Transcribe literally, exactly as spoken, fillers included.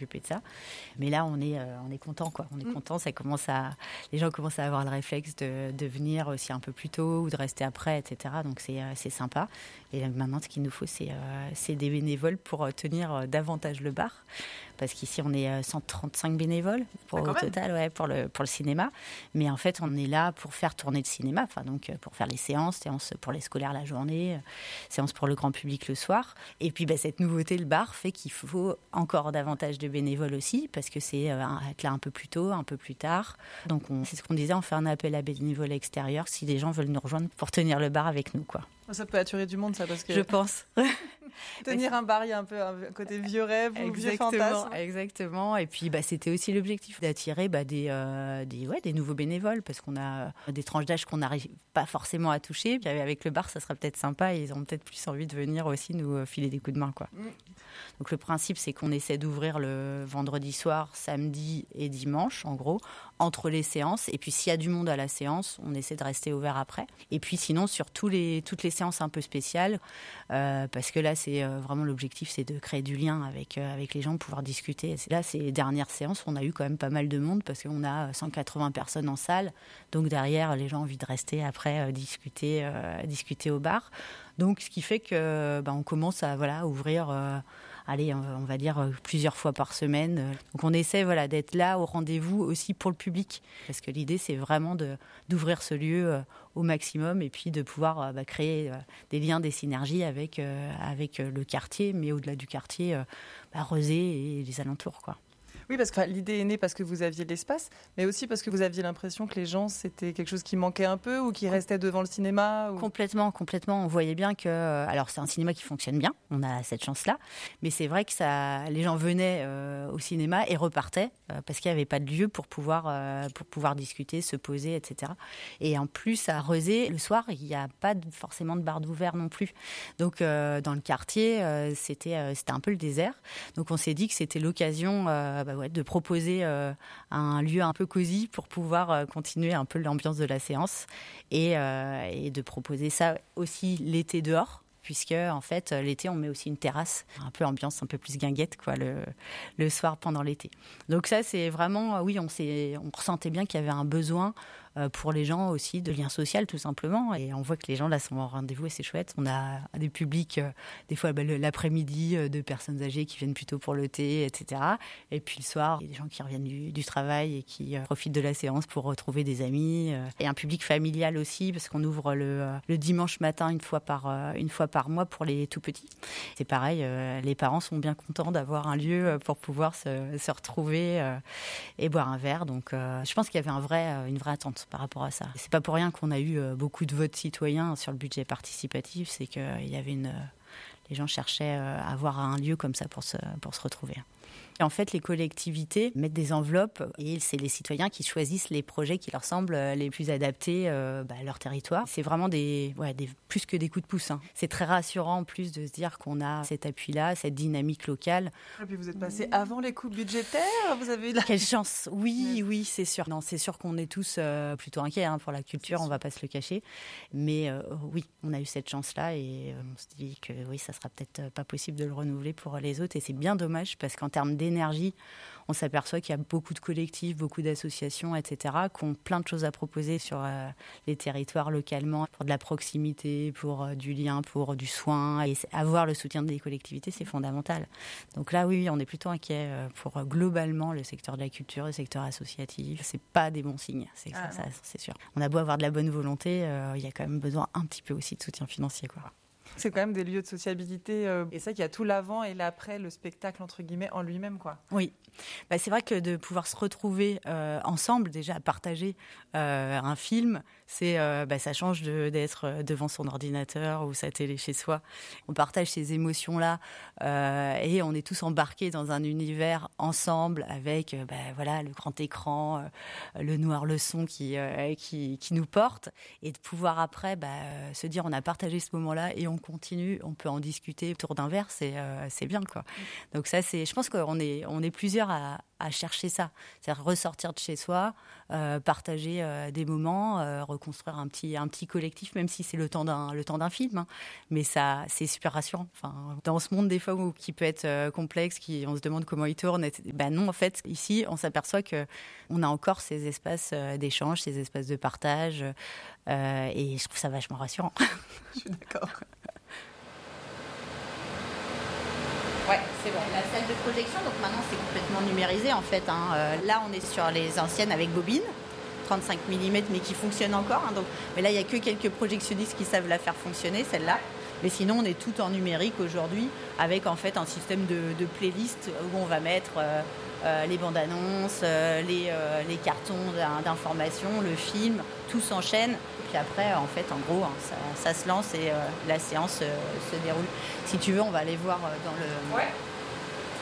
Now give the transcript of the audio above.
s'occuper de ça. Mais là, on est, euh, on est content, quoi. On est mmh. content. Ça commence à, les gens commencent à avoir le réflexe de, de venir aussi un peu plus tôt ou de rester après, et cetera. Donc c'est, euh, c'est sympa. Et là, maintenant, ce qu'il nous faut, c'est, euh, c'est des bénévoles pour euh, tenir euh, davantage le bar. Parce qu'ici, on est cent trente-cinq bénévoles pour, ah, au total, ouais, pour le pour le cinéma. Mais en fait, on est là pour faire tourner le cinéma. Enfin, donc pour faire les séances, séances pour les scolaires la journée, séances pour le grand public le soir. Et puis, bah, cette nouveauté, le bar, fait qu'il faut encore davantage de bénévoles aussi, parce que c'est euh, être là un peu plus tôt, un peu plus tard. Donc, on, c'est ce qu'on disait, on fait un appel à bénévoles extérieurs si des gens veulent nous rejoindre pour tenir le bar avec nous, quoi. Ça peut attirer du monde, ça, parce que... Je pense. Tenir un bar, il y a un peu un côté vieux rêve ou vieux fantasme. Exactement. Et puis, bah, c'était aussi l'objectif d'attirer bah, des, euh, des, ouais, des nouveaux bénévoles, parce qu'on a des tranches d'âge qu'on n'arrive pas forcément à toucher. Puis avec le bar, ça sera peut-être sympa et ils ont peut-être plus envie de venir aussi nous filer des coups de main, quoi. Mm. Donc, le principe, c'est qu'on essaie d'ouvrir le vendredi soir, samedi et dimanche, en gros, entre les séances. Et puis, s'il y a du monde à la séance, on essaie de rester ouvert après. Et puis, sinon, sur tous les, toutes les séances un peu spéciales, euh, parce que là, c'est euh, vraiment l'objectif, c'est de créer du lien avec, euh, avec les gens, de pouvoir discuter. Et là, ces dernières séances, on a eu quand même pas mal de monde, parce qu'on a cent quatre-vingts personnes en salle. Donc, derrière, les gens ont envie de rester après, euh, discuter, euh, discuter au bar. Donc, ce qui fait que bah, on commence à voilà, ouvrir... Euh, allez, on va dire plusieurs fois par semaine. Donc on essaie voilà, d'être là au rendez-vous aussi pour le public. Parce que l'idée, c'est vraiment de, d'ouvrir ce lieu au maximum et puis de pouvoir bah, créer des liens, des synergies avec, euh, avec le quartier, mais au-delà du quartier, euh, bah, Rezé et les alentours, quoi. Oui, parce que enfin, l'idée est née parce que vous aviez l'espace, mais aussi parce que vous aviez l'impression que les gens, c'était quelque chose qui manquait un peu ou qui restait devant le cinéma ou... Complètement, complètement. On voyait bien que... Alors, c'est un cinéma qui fonctionne bien, on a cette chance-là, mais c'est vrai que ça, les gens venaient euh, au cinéma et repartaient euh, parce qu'il n'y avait pas de lieu pour pouvoir, euh, pour pouvoir discuter, se poser, et cetera. Et en plus, à Rezé, le soir, il n'y a pas de, forcément de bar d'ouvert non plus. Donc, euh, dans le quartier, euh, c'était, euh, c'était un peu le désert. Donc, on s'est dit que c'était l'occasion... Euh, bah, ouais, de proposer euh, un lieu un peu cosy pour pouvoir euh, continuer un peu l'ambiance de la séance et, euh, et de proposer ça aussi l'été dehors, puisque en fait l'été on met aussi une terrasse, un peu ambiance un peu plus guinguette quoi le le soir pendant l'été. Donc ça c'est vraiment oui on s'est on ressentait bien qu'il y avait un besoin euh, pour les gens aussi de lien social tout simplement et on voit que les gens là sont en rendez-vous et c'est chouette. On a des publics euh, des fois bah, le, l'après-midi euh, de personnes âgées qui viennent plutôt pour le thé et cetera. Et puis le soir il y a des gens qui reviennent du, du travail et qui euh, profitent de la séance pour retrouver des amis euh, et un public familial aussi parce qu'on ouvre le euh, le dimanche matin une fois par euh, une fois par mois pour les tout petits. C'est pareil, euh, les parents sont bien contents d'avoir un lieu pour pouvoir se, se retrouver euh, et boire un verre. Donc, euh, je pense qu'il y avait un vrai, une vraie attente par rapport à ça. C'est pas pour rien qu'on a eu euh, beaucoup de votes citoyens sur le budget participatif. C'est qu'il euh, y avait une, euh, les gens cherchaient euh, à avoir un lieu comme ça pour se, pour se retrouver. Et en fait, les collectivités mettent des enveloppes et c'est les citoyens qui choisissent les projets qui leur semblent les plus adaptés euh, bah, à leur territoire. C'est vraiment des, ouais, des, plus que des coups de pouce. Hein. C'est très rassurant en plus de se dire qu'on a cet appui-là, cette dynamique locale. Et puis vous êtes passé avant les coupes budgétaires, vous avez eu la... Quelle chance. Oui, oui, oui, c'est sûr. Non, c'est sûr qu'on est tous euh, plutôt inquiets hein, pour la culture, on ne va pas se le cacher. Mais euh, oui, on a eu cette chance-là et euh, on se dit que oui, ça sera peut-être pas possible de le renouveler pour les autres. Et c'est bien dommage parce qu'en termes d'énergie, on s'aperçoit qu'il y a beaucoup de collectifs, beaucoup d'associations, et cetera, qui ont plein de choses à proposer sur euh, les territoires localement, pour de la proximité, pour euh, du lien, pour du soin. Et avoir le soutien des collectivités, c'est fondamental. Donc là, oui, on est plutôt inquiet pour euh, globalement le secteur de la culture, le secteur associatif. C'est pas des bons signes, c'est, ah, ça, ça, c'est sûr. On a beau avoir de la bonne volonté, euh, il y a quand même besoin un petit peu aussi de soutien financier, quoi. C'est quand même des lieux de sociabilité euh, et ça qu'il y a tout l'avant et l'après, le spectacle entre guillemets en lui-même quoi. Oui, bah, c'est vrai que de pouvoir se retrouver euh, ensemble déjà à partager euh, un film, c'est euh, bah, ça change de, d'être devant son ordinateur ou sa télé chez soi. On partage ces émotions là euh, et on est tous embarqués dans un univers ensemble avec euh, bah, voilà le grand écran, euh, le noir, le son qui euh, qui qui nous porte et de pouvoir après bah, se dire on a partagé ce moment-là et on continue, on peut en discuter autour d'un verre, c'est euh, c'est bien quoi. Donc ça c'est, je pense qu'on est on est plusieurs à, à chercher ça. C'est-à-dire ressortir de chez soi, euh, partager euh, des moments, euh, reconstruire un petit, un petit collectif, même si c'est le temps d'un, le temps d'un film. Hein. Mais ça, c'est super rassurant. Enfin, dans ce monde, des fois, où, qui peut être euh, complexe, qui, on se demande comment il tourne, et, ben non, en fait, ici, on s'aperçoit qu'on a encore ces espaces euh, d'échange, ces espaces de partage. Euh, et je trouve ça vachement rassurant. Je suis d'accord. Ouais, c'est bon. La salle de projection, donc maintenant c'est complètement numérisé en fait. Hein. Euh, là, on est sur les anciennes avec bobine, trente-cinq millimètres, mais qui fonctionnent encore. Hein, donc, mais là, il n'y a que quelques projectionnistes qui savent la faire fonctionner, celle-là. Mais sinon, on est tout en numérique aujourd'hui, avec en fait un système de, de playlist où on va mettre euh, euh, les bandes annonces, euh, les, euh, les cartons d'information, le film, tout s'enchaîne. Puis après, en fait, en gros, hein, ça, ça se lance et euh, la séance euh, se déroule. Si tu veux, on va aller voir euh, dans le... Ouais.